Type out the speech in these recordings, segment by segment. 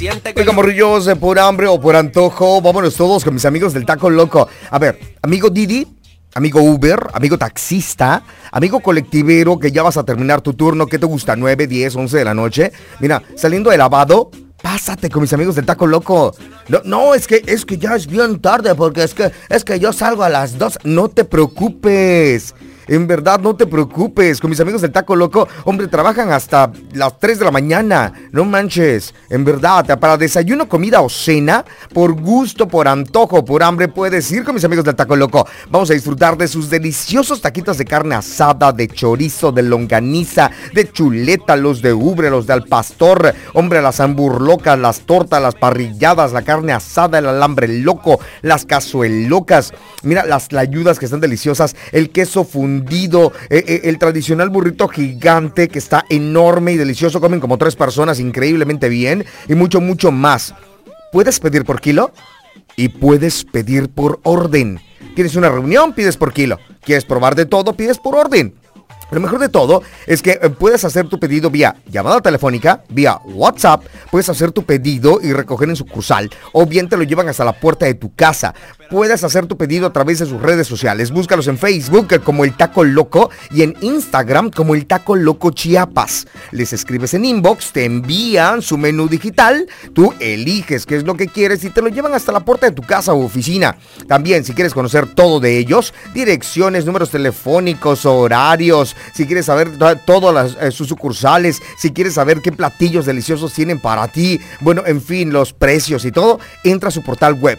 siente que... Oiga, morrillos, por hambre o por antojo, vámonos todos con mis amigos del Taco Loco. A ver, amigo Didi, amigo Uber, amigo taxista, amigo colectivero que ya vas a terminar tu turno, ¿qué te gusta? 9, 10, 11 de la noche. Mira, saliendo de lavado, pásate con mis amigos del Taco Loco. No, es que ya es bien tarde porque es que yo salgo a las 2. No te preocupes. En verdad, no te preocupes. Con mis amigos del Taco Loco, hombre, trabajan hasta las 3 de la mañana. No manches. En verdad, para desayuno, comida o cena, por gusto, por antojo, por hambre, puedes ir con mis amigos del Taco Loco. Vamos a disfrutar de sus deliciosos taquitos de carne asada, de chorizo, de longaniza, de chuleta, los de ubre, los de al pastor. Hombre, las hamburlocas, las tortas, las parrilladas, la carne asada, el alambre loco, las cazuelocas. Mira, las tlayudas que están deliciosas, el queso fundido, el tradicional burrito gigante que está enorme y delicioso. Comen como 3 personas increíblemente bien y mucho, mucho más. Puedes pedir por kilo y puedes pedir por orden. Tienes una reunión, pides por kilo. ¿Quieres probar de todo? Pides por orden. Lo mejor de todo es que puedes hacer tu pedido vía llamada telefónica, vía WhatsApp, puedes hacer tu pedido y recoger en sucursal, o bien te lo llevan hasta la puerta de tu casa. Puedes hacer tu pedido a través de sus redes sociales. Búscalos en Facebook como El Taco Loco y en Instagram como El Taco Loco Chiapas. Les escribes en inbox, te envían su menú digital, tú eliges qué es lo que quieres y te lo llevan hasta la puerta de tu casa u oficina. También, si quieres conocer todo de ellos, direcciones, números telefónicos, horarios, si quieres saber todas sus sucursales, si quieres saber qué platillos deliciosos tienen para ti, bueno, en fin, los precios y todo, entra a su portal web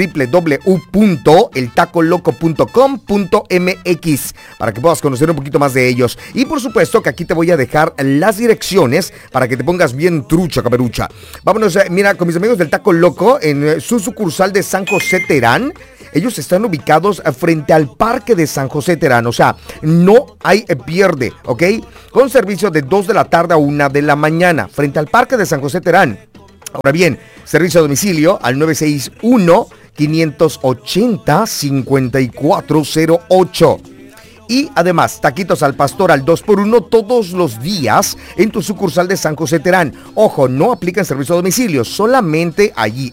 www.eltacoloco.com.mx para que puedas conocer un poquito más de ellos. Y por supuesto que aquí te voy a dejar las direcciones para que te pongas bien trucha, caperucha. Vámonos, mira, con mis amigos del Taco Loco en su sucursal de San José Terán. Ellos están ubicados frente al Parque de San José Terán, o sea, no hay pierde, ¿ok? Con servicio de 2 de la tarde a 1 de la mañana, frente al Parque de San José Terán. Ahora bien, servicio a domicilio al 961-580-5408. Y además, taquitos al pastor al 2x1 todos los días en tu sucursal de San José Terán. Ojo, no aplican servicio a domicilio, solamente allí